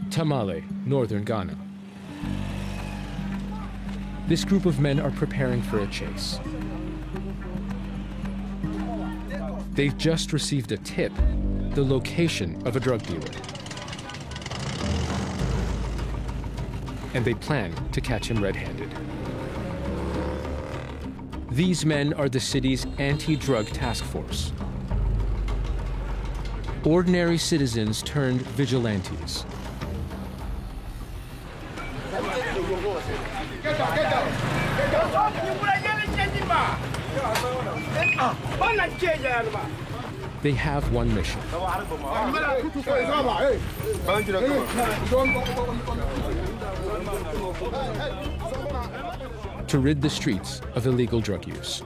Tamale, northern Ghana. This group of men are preparing for a chase. They've just received a tip, the location of a drug dealer. And they plan to catch him red-handed. These men are the city's anti-drug task force. Ordinary citizens turned vigilantes. They have one mission. To rid the streets of illegal drug use.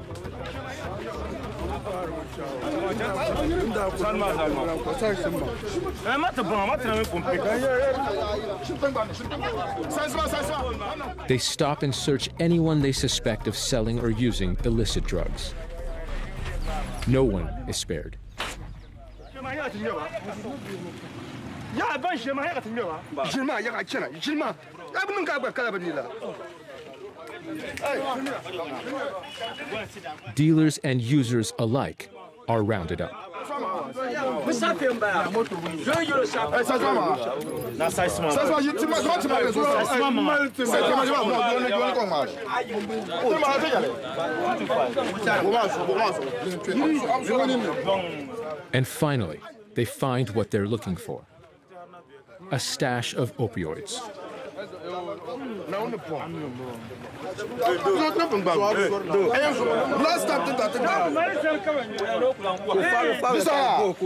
They stop and search anyone they suspect of selling or using illicit drugs. No one is spared. Dealers and users alike are rounded up. And finally, they find what they're looking for: a stash of opioids.